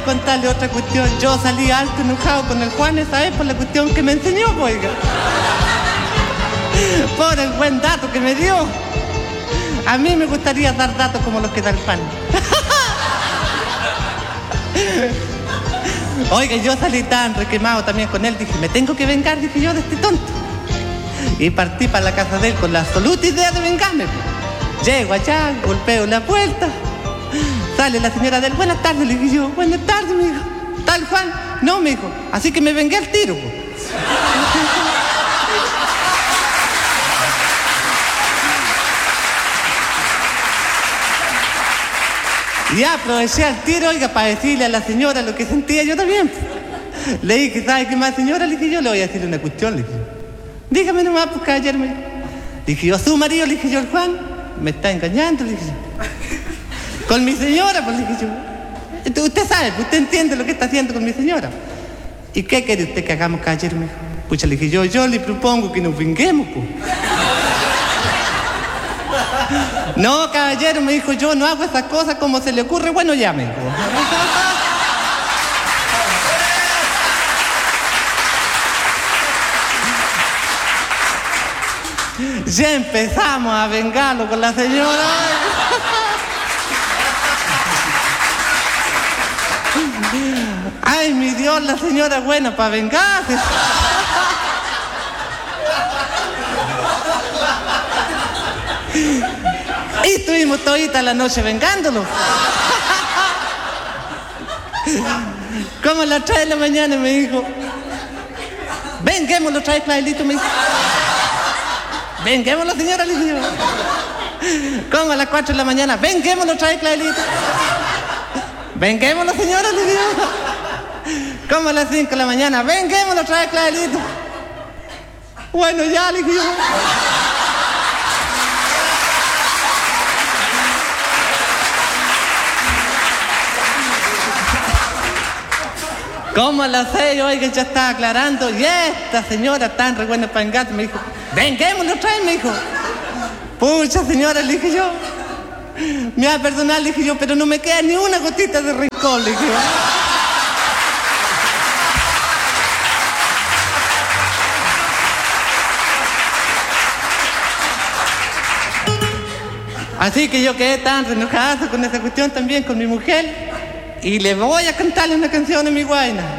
contarle otra cuestión. Yo salí alto enojado con el Juan esa vez por la cuestión que me enseñó, oiga. Por el buen dato que me dio. A mí me gustaría dar datos como los que da el Juan. Oiga, yo salí tan requemado también con él. Dije, me tengo que vengar, dije yo, de este tonto. Y partí para la casa de él con la absoluta idea de vengarme. Llego allá, golpeo la puerta. Sale la señora de él. Buenas tardes, le dije yo. Buenas tardes, mi hijo. ¿Tal Juan? No, mi hijo. Así que me vengué al tiro. Y aproveché al tiro, oiga, para decirle a la señora lo que sentía yo también. Le dije, ¿sabe qué más, señora? Le dije yo, le voy a decirle una cuestión, le dije. Dígame nomás, pues, caballero. Dije yo, a su marido, le dije yo, el Juan, me está engañando, le dije yo. Con mi señora, pues, le dije yo. Usted sabe, usted entiende lo que está haciendo con mi señora. ¿Y qué quiere usted que hagamos, caballero? Me dijo. Pucha, le dije yo le propongo que nos venguemos, pues. No, caballero, me dijo, yo no hago esas cosas como se le ocurre. Bueno, ya, me dijo. Ya empezamos a vengarlo con la señora. Ay, mi Dios, la señora es buena para vengarse. Y estuvimos todita la noche vengándolo. Como a las 3 de la mañana me dijo, venguémoslo otra vez, Clavelito, me dijo. Venguémoslo, señora, le dije yo. Como a las 4 de la mañana, venguémoslo otra vez, Clavelito. Venguémoslo, señora, le dije yo. Como a las 5 de la mañana, venguémoslo otra vez, Clavelito. Bueno, ya, le dije yo. Como a las 6, oiga, ya estaba aclarando. Y esta señora tan re buena para engañar me dijo, venguémoslo otra vez, me dijo. Pucha, señora, le dije yo. Me va a perdonar, le dije yo, pero no me queda ni una gotita de rencor, le dije yo. Así que yo quedé tan enojado con esa cuestión también con mi mujer. Y le voy a cantarle una canción a mi guayna.